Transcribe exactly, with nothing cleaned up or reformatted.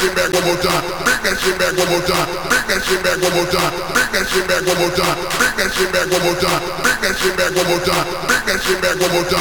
shit back one more time. Bring that shit back one more time. Bring that shit back one more time. Bring that shit back one more time. Bring that shit back one more time. Bring that shit back one more time. Bring that shit back one more time.